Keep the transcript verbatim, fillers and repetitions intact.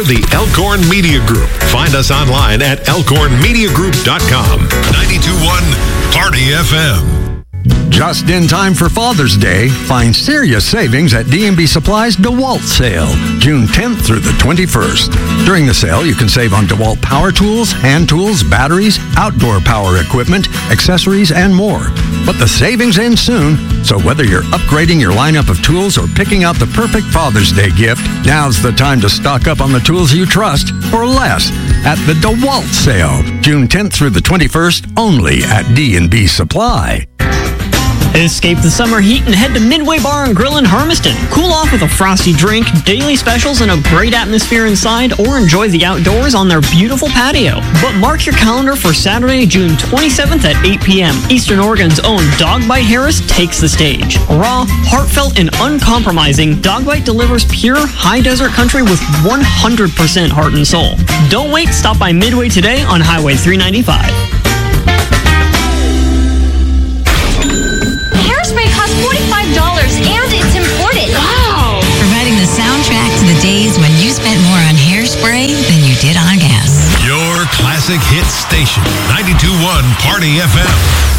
the Elkhorn Media Group. Find us online at elkhorn media group dot com. ninety-two point one Party F M. Just in time for Father's Day, find serious savings at D and B Supply's DeWalt sale, June tenth through the twenty-first. During the sale, you can save on DeWalt power tools, hand tools, batteries, outdoor power equipment, accessories, and more. But the savings end soon, so whether you're upgrading your lineup of tools or picking out the perfect Father's Day gift, now's the time to stock up on the tools you trust for less at the DeWalt sale, June tenth through the twenty-first, only at D and B Supply. Escape the summer heat and head to Midway Bar and Grill in Hermiston. Cool off with a frosty drink, daily specials, and a great atmosphere inside, or enjoy the outdoors on their beautiful patio. But mark your calendar for Saturday, June twenty-seventh at eight p.m. Eastern Oregon's own Dog Bite Harris takes the stage. Raw, heartfelt, and uncompromising, Dog Bite delivers pure, high desert country with one hundred percent heart and soul. Don't wait, stop by Midway today on Highway three ninety-five. forty-five dollars and it's imported. Wow! Providing the soundtrack to the days when you spent more on hairspray than you did on gas. Your classic hit station, ninety-two point one Party F M.